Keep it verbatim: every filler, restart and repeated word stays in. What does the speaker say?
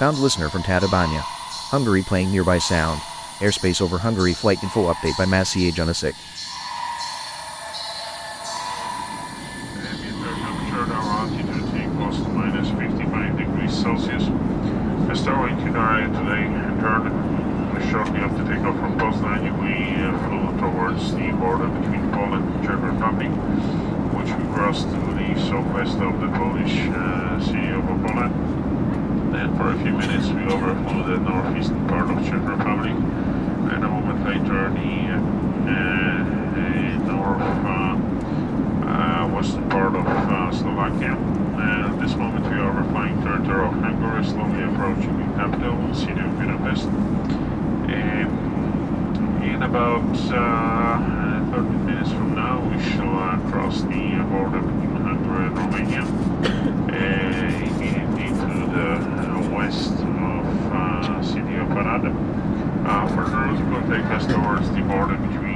Found listener from Tatabánya, Hungary playing nearby sound. Airspace over Hungary. Flight info update by Maciej Janasic. Minus fifty-five degrees Celsius. Starlink United today turned shortly after takeoff from Poznań. We uh, flew towards the border between Poland and Czech Republic, which we crossed to the southwest of the Polish uh, city of Opole. Then for a few minutes we overflew the northeastern part of Czech Republic, and a moment later the, uh, the north uh, uh, western part of uh, Slovakia. And at this moment we are overflying territory of Hungary, slowly approaching the capital, the city of Budapest. And in about uh, thirty minutes from now we shall uh, cross the border between Hungary and Romania uh, into the uh, west of uh, city of Arad. Uh, further route will take us towards the border between